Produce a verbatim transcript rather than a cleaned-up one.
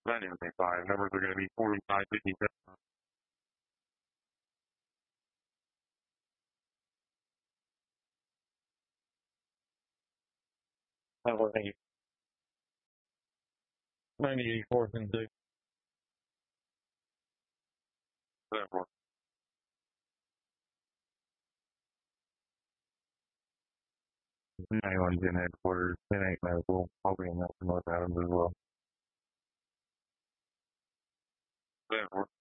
nine M five, numbers are going to be forty-five fifty-seven. Oh, thank you. ninety-eight, fourth and six. seven four. ninety-one ten headquarters, ten eight medical. I'll be in that for North Adams as well. seven four.